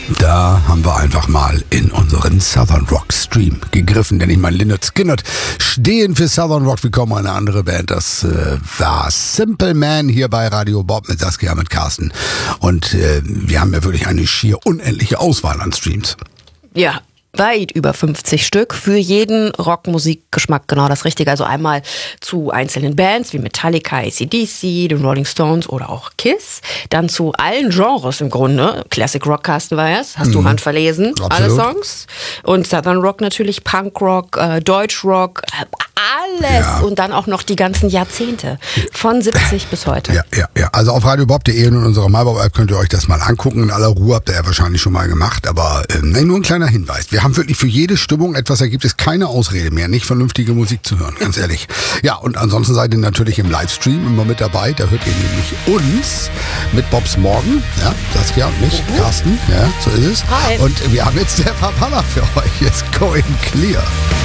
Da haben wir einfach mal in unseren Southern Rock Stream gegriffen, denn ich meine, Lynyrd Skynyrd stehen für Southern Rock wie kaum eine andere Band. Das war Simple Man hier bei Radio Bob mit Saskia, mit Carsten. Und wir haben ja wirklich eine schier unendliche Auswahl an Streams. Ja. Weit über 50 Stück, für jeden Rockmusikgeschmack genau das Richtige. Also einmal zu einzelnen Bands wie Metallica, AC/DC, den Rolling Stones oder auch Kiss. Dann zu allen Genres im Grunde. Classic Rock, Carsten Weiers, hast du handverlesen, Absolut. Alle Songs. Und Southern Rock natürlich, Punkrock, Deutschrock, alles. Ja. Und dann auch noch die ganzen Jahrzehnte, von 70 bis heute. Ja. Also auf radiobob.de und in unserer MyBob-App könnt ihr euch das mal angucken. In aller Ruhe habt ihr ja wahrscheinlich schon mal gemacht, aber nur ein kleiner Hinweis. Wir haben wirklich für jede Stimmung etwas, da gibt es keine Ausrede mehr, nicht vernünftige Musik zu hören, ganz ehrlich. Ja, und ansonsten seid ihr natürlich im Livestream immer mit dabei, da hört ihr nämlich uns mit Bobs Morgen, ja, Saskia und mich, Carsten, ja, so ist es. Hi. Und wir haben jetzt der Papala für euch, jetzt Going Clear.